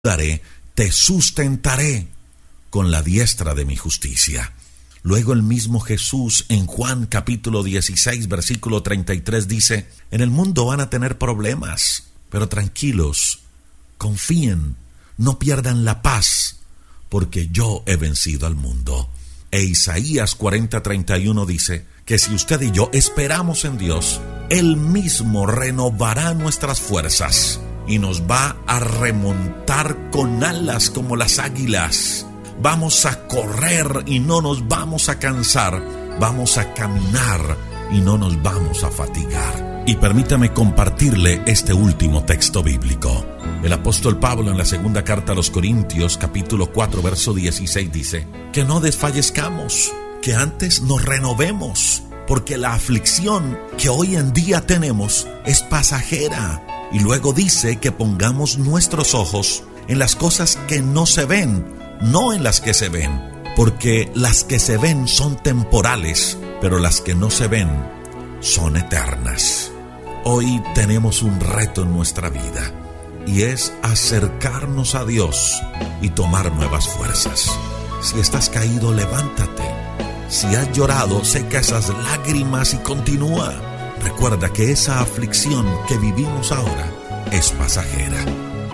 ayudaré, te sustentaré con la diestra de mi justicia. Luego el mismo Jesús en Juan capítulo 16 versículo 33 dice: en el mundo van a tener problemas, pero tranquilos, confíen, no pierdan la paz, porque yo he vencido al mundo. E Isaías 40:31 dice que si usted y yo esperamos en Dios, Él mismo renovará nuestras fuerzas y nos va a remontar con alas como las águilas. Vamos a correr y no nos vamos a cansar. Vamos a caminar y no nos vamos a fatigar. Y permítame compartirle este último texto bíblico. El apóstol Pablo en la segunda carta a los Corintios, capítulo 4, verso 16 dice: que no desfallezcamos, que antes nos renovemos, porque la aflicción que hoy en día tenemos es pasajera. Y luego dice que pongamos nuestros ojos en las cosas que no se ven, no en las que se ven, porque las que se ven son temporales, pero las que no se ven son eternas. Hoy tenemos un reto en nuestra vida, y es acercarnos a Dios y tomar nuevas fuerzas. Si estás caído, levántate. Si has llorado, seca esas lágrimas y continúa. Recuerda que esa aflicción que vivimos ahora es pasajera.